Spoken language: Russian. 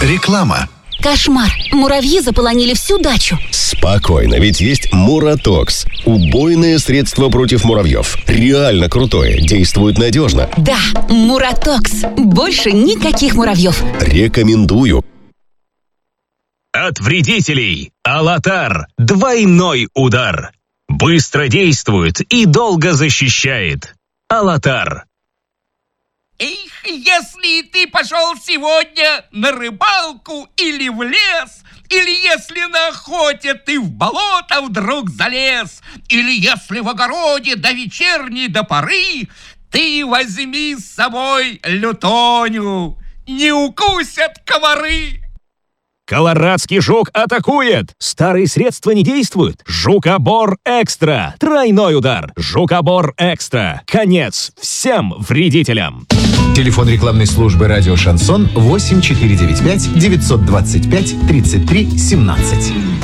Реклама. Кошмар. Муравьи заполонили всю дачу. Спокойно, ведь есть Муратокс. Убойное средство против муравьев. Реально крутое, действует надежно. Да, Муратокс. Больше никаких муравьев. Рекомендую. От вредителей Алатар. Двойной удар. Быстро действует и долго защищает. Алатар. Эх, если ты пошел сегодня на рыбалку или в лес, или если на охоте ты в болото вдруг залез, или если в огороде до вечерней до поры, ты возьми с собой лютоню, не укусят комары. Колорадский жук атакует! Старые средства не действуют. Жукобор Экстра. Тройной удар. Жукобор Экстра. Конец всем вредителям. Телефон рекламной службы «Радио Шансон» 8495 925 33 17.